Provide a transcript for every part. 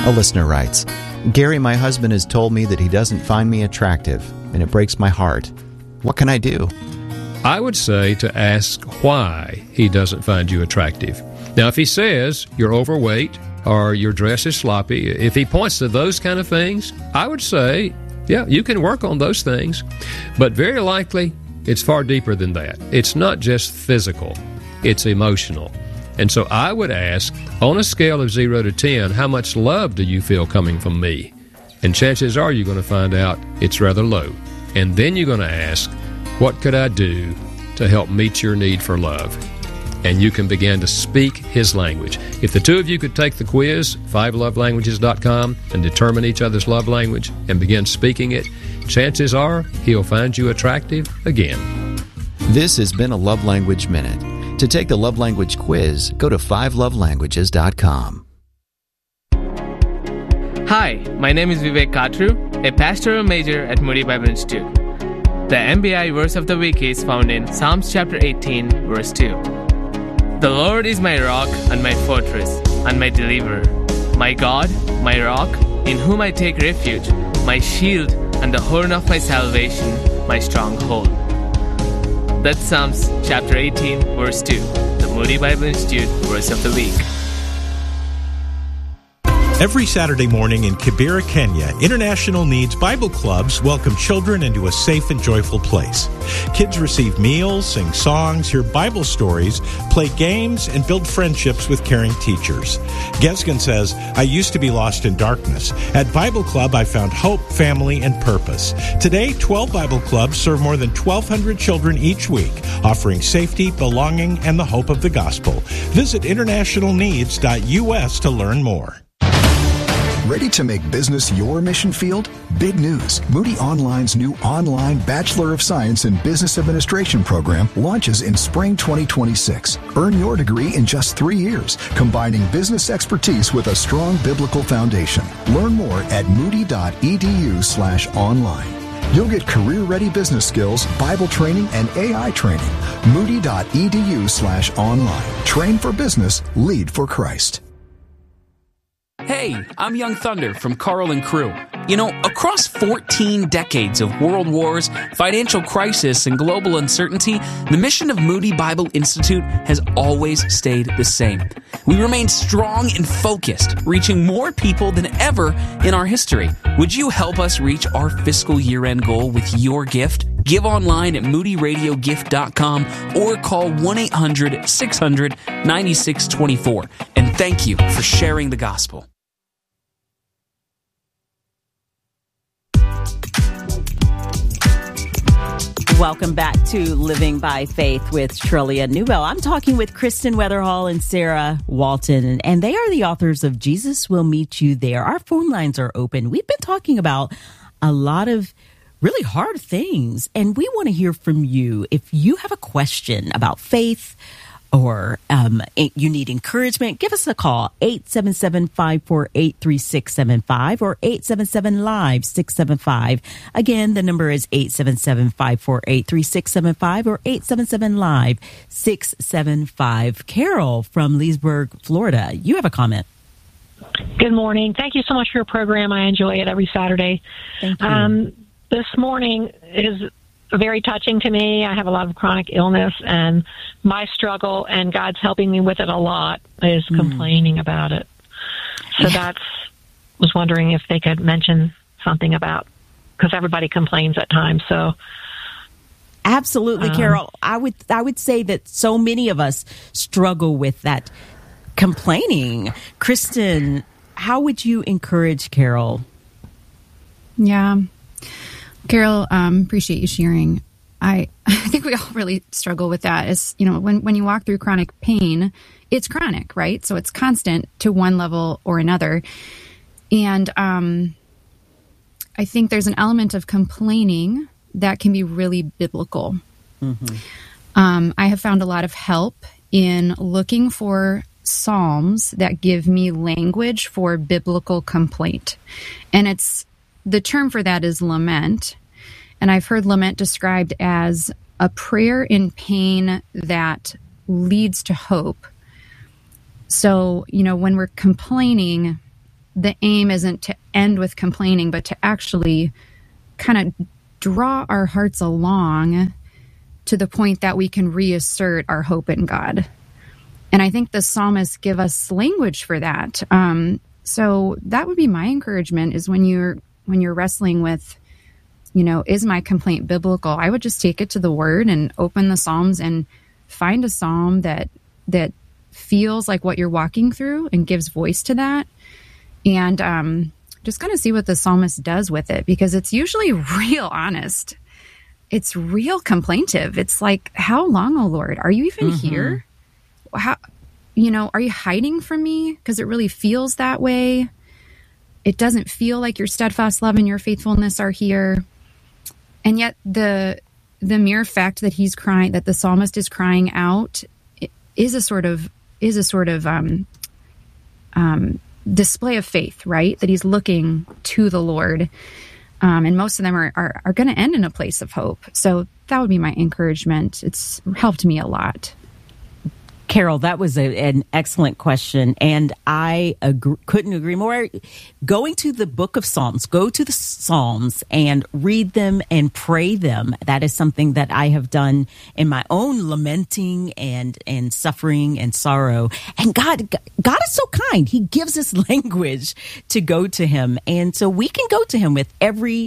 A listener writes, Gary, my husband has told me that he doesn't find me attractive, and it breaks my heart. What can I do? I would say to ask why he doesn't find you attractive. Now, if he says you're overweight or your dress is sloppy, if he points to those kind of things, I would say, yeah, you can work on those things. But very likely, it's far deeper than that. It's not just physical, it's emotional. And so I would ask, on a scale of 0 to 10, how much love do you feel coming from me? And chances are you're going to find out it's rather low. And then you're going to ask, what could I do to help meet your need for love? And you can begin to speak his language. If the two of you could take the quiz, 5lovelanguages.com, and determine each other's love language and begin speaking it, chances are he'll find you attractive again. This has been a Love Language Minute. To take the Love Language quiz, go to 5lovelanguages.com. Hi, my name is Vivek Katru, a pastoral major at Moody Bible Institute. The MBI verse of the week is found in Psalms chapter 18, verse 2. The Lord is my rock and my fortress and my deliverer, my God, my rock, in whom I take refuge, my shield and the horn of my salvation, my stronghold. That's Psalms chapter 18, verse 2, the Moody Bible Institute verse of the week. Every Saturday morning in Kibera, Kenya, International Needs Bible Clubs welcome children into a safe and joyful place. Kids receive meals, sing songs, hear Bible stories, play games, and build friendships with caring teachers. Gesgen says, I used to be lost in darkness. At Bible Club, I found hope, family, and purpose. Today, 12 Bible Clubs serve more than 1,200 children each week, offering safety, belonging, and the hope of the gospel. Visit internationalneeds.us to learn more. Ready to make business your mission field? Big news. Moody Online's new online Bachelor of Science in Business Administration program launches in spring 2026. Earn your degree in just 3 years, combining business expertise with a strong biblical foundation. Learn more at moody.edu/online. You'll get career-ready business skills, Bible training, and AI training. Moody.edu/online. Train for business, lead for Christ. Hey, I'm Young Thunder from Carl and Crew. You know, across 14 decades of world wars, financial crisis, and global uncertainty, the mission of Moody Bible Institute has always stayed the same. We remain strong and focused, reaching more people than ever in our history. Would you help us reach our fiscal year-end goal with your gift? Give online at moodyradiogift.com or call 1-800-600-9624. And thank you for sharing the gospel. Welcome back to Living by Faith with Trillia Newbell. I'm talking with Kristen Weatherhall and Sarah Walton, and they are the authors of Jesus Will Meet You There. Our phone lines are open. We've been talking about a lot of really hard things, and we want to hear from you. If you have a question about faith or you need encouragement, give us a call, 877-548-3675 or 877-LIVE-675. Again, the number is 877-548-3675 or 877-LIVE-675. Carol from Leesburg, Florida, you have a comment. Good morning. Thank you so much for your program. I enjoy it every Saturday. Thank you. This morning is very touching to me. I have a lot of chronic illness, and my struggle, and God's helping me with it a lot, is complaining about it. So was wondering if they could mention something about, because everybody complains at times. So absolutely, Carol. I would say that so many of us struggle with that complaining. Kristen, how would you encourage Carol? Yeah. Carol, appreciate you sharing. I think we all really struggle with that. As you know, when you walk through chronic pain, it's chronic, right? So it's constant to one level or another. And I think there's an element of complaining that can be really biblical. Mm-hmm. I have found a lot of help in looking for Psalms that give me language for biblical complaint. And the term for that is lament. And I've heard lament described as a prayer in pain that leads to hope. So, you know, when we're complaining, the aim isn't to end with complaining, but to actually kind of draw our hearts along to the point that we can reassert our hope in God. And I think the psalmists give us language for that. So that would be my encouragement, is when you're wrestling with, is my complaint biblical? I would just take it to the Word and open the Psalms and find a psalm that feels like what you're walking through and gives voice to that. And just kind of see what the psalmist does with it, because it's usually real honest. It's real complaintive. It's like, how long, O Lord? Are you even here? How, are you hiding from me? Because it really feels that way. It doesn't feel like your steadfast love and your faithfulness are here. And yet the mere fact that he's crying, that the psalmist is crying out, is a sort of display of faith, right? That he's looking to the Lord. And most of them are going to end in a place of hope. So that would be my encouragement. It's helped me a lot. Carol, that was an excellent question, and I couldn't agree more. Going to the book of Psalms, go to the Psalms and read them and pray them. That is something that I have done in my own lamenting and suffering and sorrow. And God is so kind. He gives us language to go to him. And so we can go to him with every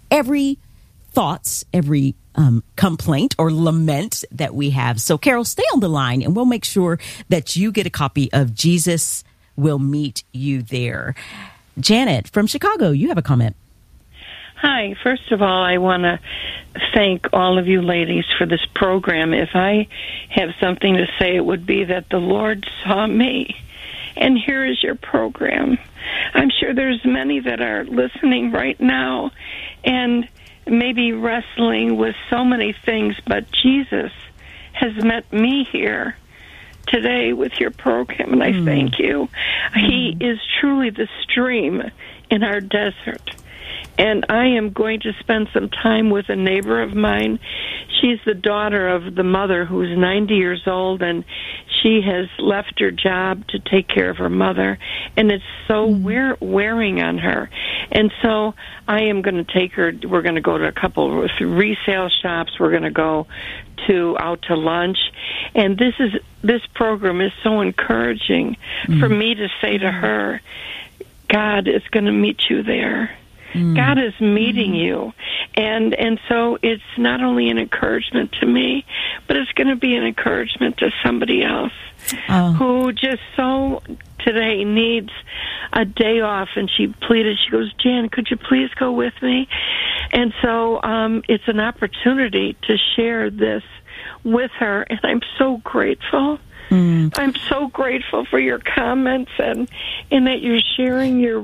thoughts, every complaint or lament that we have. So, Carol, stay on the line and we'll make sure that you get a copy of Jesus Will Meet You There. Janet from Chicago, you have a comment. Hi. First of all, I want to thank all of you ladies for this program. If I have something to say, it would be that the Lord saw me, and here is your program. I'm sure there's many that are listening right now and maybe wrestling with so many things, but Jesus has met me here today with your program, and I thank you. He is truly the stream in our desert. And I am going to spend some time with a neighbor of mine. She's the daughter of the mother who's 90 years old, and she has left her job to take care of her mother, and it's so wearing on her. And so I am going to take her. We're going to go to a couple of resale shops. We're going to go out to lunch. And this program is so encouraging for me to say to her, God is going to meet you there. God is meeting you. And so it's not only an encouragement to me, but it's going to be an encouragement to somebody else who just so today needs a day off. And she pleaded, she goes, Jan, could you please go with me? And so it's an opportunity to share this with her, and I'm so grateful. I'm so grateful for your comments and that you're sharing your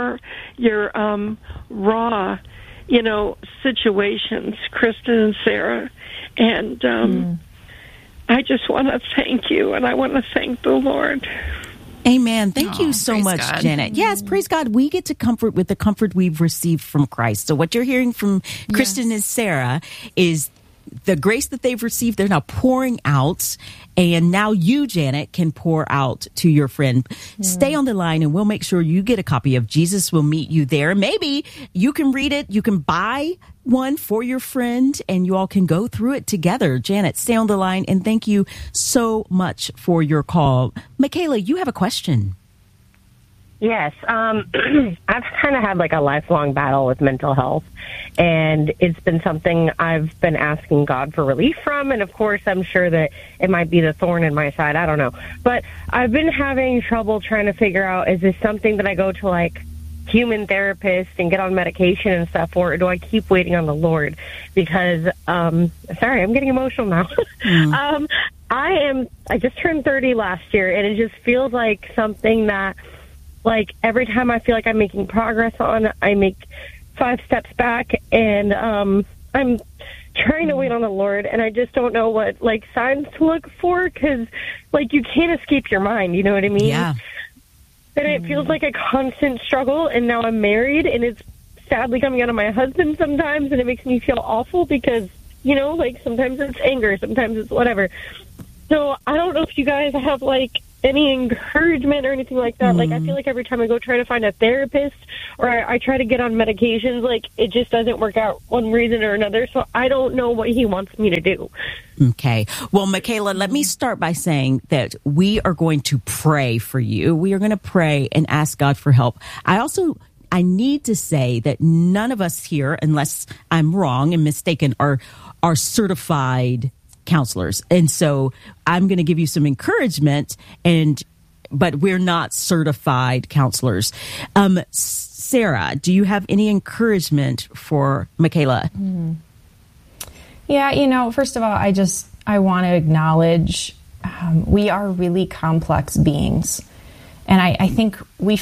raw, situations, Kristen and Sarah. And I just want to thank you, and I want to thank the Lord. Amen. Thank you so much, God. Janet. Yes, praise God. We get to comfort with the comfort we've received from Christ. So what you're hearing from Kristen and Sarah is the grace that they've received, they're now pouring out. And now you, Janet, can pour out to your friend. Stay on the line and we'll make sure you get a copy of Jesus Will Meet You There. Maybe you can read it. You can buy one for your friend and you all can go through it together. Janet, stay on the line and thank you so much for your call. Michaela, you have a question. Yes. I've kind of had like a lifelong battle with mental health, and it's been something I've been asking God for relief from. And of course, I'm sure that it might be the thorn in my side. I don't know. But I've been having trouble trying to figure out, is this something that I go to like human therapist and get on medication and stuff, or do I keep waiting on the Lord? Because, sorry, I'm getting emotional now. I just turned 30 last year, and it just feels like something that, like, every time I feel like I'm making progress on, I make 5 steps back, and I'm trying to wait on the Lord, and I just don't know what, like, signs to look for, because, like, you can't escape your mind, you know what I mean? Yeah. And it feels like a constant struggle, and now I'm married, and it's sadly coming out of my husband sometimes, and it makes me feel awful because, you know, like, sometimes it's anger, sometimes it's whatever. So I don't know if you guys have, like, any encouragement or anything like that. Like, I feel like every time I go try to find a therapist or I try to get on medications, like, it just doesn't work out one reason or another. So I don't know what he wants me to do. Okay. Well, Michaela, let me start by saying that we are going to pray for you. We are going to pray and ask God for help. I need to say that none of us here, unless I'm wrong and mistaken, are certified counselors. And so I'm going to give you some encouragement, but we're not certified counselors. Sarah, do you have any encouragement for Michaela? Yeah, first of all, I want to acknowledge we are really complex beings. And I think we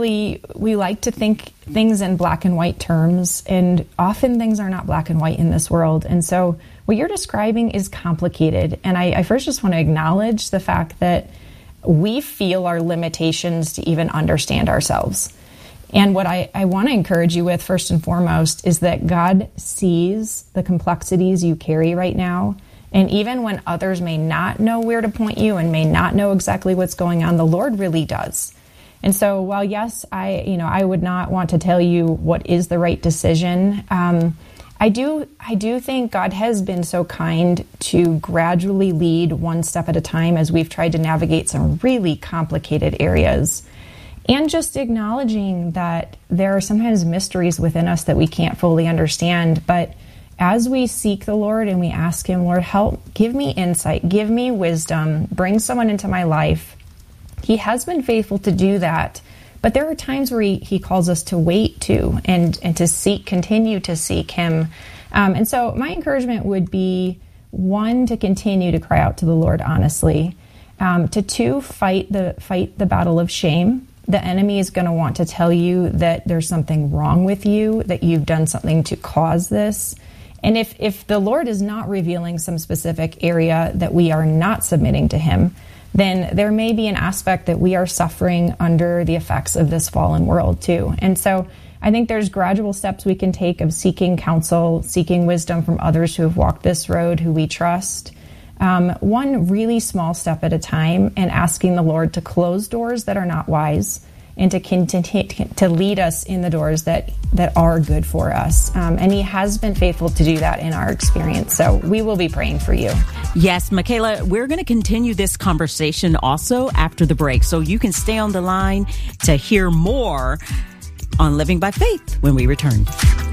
like to think things in black and white terms, and often things are not black and white in this world. And so what you're describing is complicated. And I first just want to acknowledge the fact that we feel our limitations to even understand ourselves. And what I want to encourage you with, first and foremost, is that God sees the complexities you carry right now. And even when others may not know where to point you and may not know exactly what's going on, the Lord really does. And so while, yes, I would not want to tell you what is the right decision, I do think God has been so kind to gradually lead one step at a time as we've tried to navigate some really complicated areas. And just acknowledging that there are sometimes mysteries within us that we can't fully understand, but as we seek the Lord and we ask Him, Lord, help, give me insight, give me wisdom, bring someone into my life. He has been faithful to do that, but there are times where He calls us to wait too, and to continue to seek Him. And so my encouragement would be, one, to continue to cry out to the Lord honestly, to two, fight the battle of shame. The enemy is going to want to tell you that there's something wrong with you, that you've done something to cause this. And if the Lord is not revealing some specific area that we are not submitting to Him, then there may be an aspect that we are suffering under the effects of this fallen world too. And so I think there's gradual steps we can take of seeking counsel, seeking wisdom from others who have walked this road, who we trust. One really small step at a time, and asking the Lord to close doors that are not wise and to continue to lead us in the doors that are good for us. And He has been faithful to do that in our experience. So we will be praying for you. Yes, Michaela, we're going to continue this conversation also after the break. So you can stay on the line to hear more on Living by Faith when we return.